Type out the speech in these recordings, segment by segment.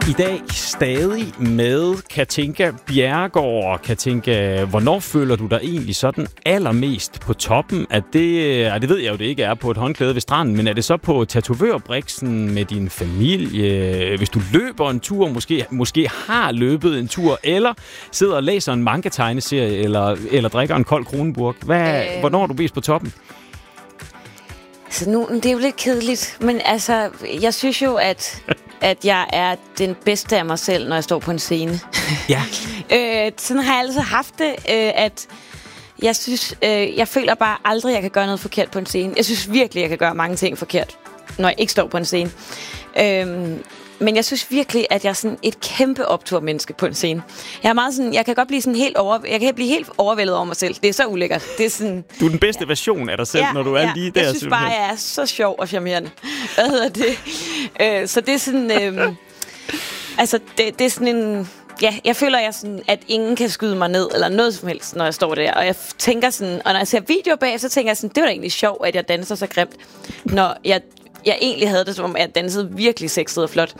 I dag stadig med Katinka Bjerregaard. Katinka, hvornår føler du dig egentlig sådan allermest på toppen? At det ved jeg jo, det ikke er på et håndklæde ved stranden, men er det så på tatovørbriksen med din familie? Hvis du løber en tur, måske har løbet en tur, eller sidder og læser en manga-tegneserie, eller drikker en kold Kronenburg. Hvornår er du mest på toppen? Så nu, det er jo lidt kedeligt, men altså, jeg synes jo, at jeg er den bedste af mig selv, når jeg står på en scene. Ja. Sådan har jeg altid haft det, at jeg synes, jeg føler bare aldrig, at jeg kan gøre noget forkert på en scene. Jeg synes virkelig, jeg kan gøre mange ting forkert, når jeg ikke står på en scene. Men jeg synes virkelig, at jeg er sådan et kæmpe opturmenneske på en scene. Jeg er meget sådan, jeg kan blive sådan jeg kan blive helt overvældet over mig selv. Det er så ulækkert. Det er sådan, du er den bedste version af dig selv, når du er lige der. Jeg synes bare, jeg er så sjov og charmerende. Hvad hedder det? Så det er sådan, altså det er sådan en. Ja, jeg føler, at ingen kan skyde mig ned, eller noget som helst, når jeg står der. Og jeg tænker sådan, og når jeg ser videoer bag, så tænker jeg sådan, det var da egentlig sjovt, at jeg danser så grimt, når jeg egentlig havde det som om, at jeg dansede virkelig sexet og flot.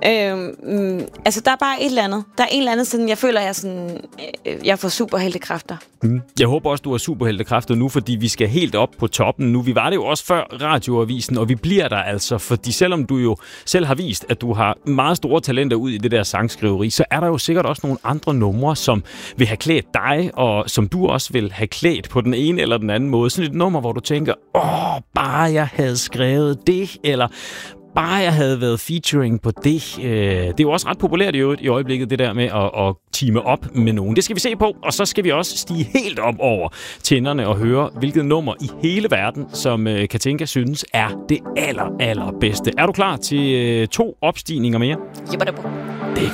Altså, der er bare et eller andet. Der er en eller anden sådan, jeg føler, jeg får superheltekræfter. Jeg håber også, du har superheltekræfter nu, fordi vi skal helt op på toppen nu. Vi var det jo også før Radioavisen, og vi bliver der altså, fordi selvom du jo selv har vist, at du har meget store talenter ud i det der sangskriveri, så er der jo sikkert også nogle andre numre, som vil have klædt dig, og som du også vil have klædt på den ene eller den anden måde. Sådan et nummer, hvor du tænker, bare jeg havde skrevet det, eller bare jeg havde været featuring på det. Det er jo også ret populært i øjeblikket, det der med at teame op med nogen. Det skal vi se på, og så skal vi også stige helt op over tænderne og høre, hvilket nummer i hele verden, som Katinka synes er det allerbedste. Er du klar til 2 opstigninger mere? Jibba-dabba.